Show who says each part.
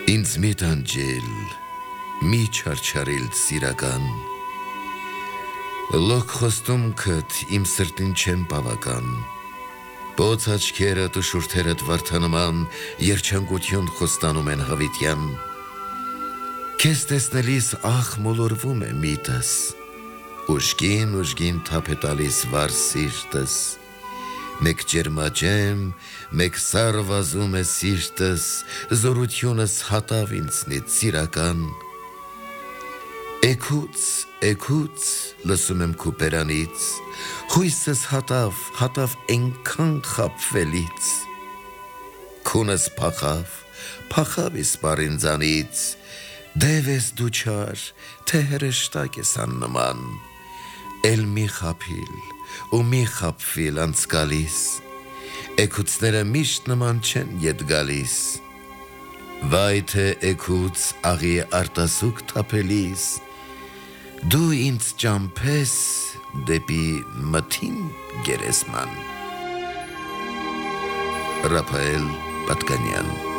Speaker 1: Ինձ մի տանջել, մի չարչարել սիրական, լոք խոստումքդ իմ սրտին չեմ բավական, բոց աչքերդ ու շուրթերդ վարդանման երջանկություն խոստանում են հավիտյան, քեզ տեսնելիս ախ մոլորվում է միտս, ուժգին թափ է տալիս վար սիրտս, մեկ ջերմաջեմ, մեկ սար վազում է սիրտս, զորությունս հատավ ինձնից սիրական, էգուց լսում եմ քու բերանից, հույսս հատավ ենքան խաբվելից, քունս փախավ իսպար ինձանից, դև ես դու չար, թե հրեշտակ ես աննման, էլ մի խաբիլ ու մի խաբվիլ անցկալիս, էգուցները միշտ նման չեն ետ գալիս, վայ թե էգուց աղի արտասուք թափելիս, դու ինձ ճամփես դեպի մթին գերեզման։ Ռափայել Պատկանյան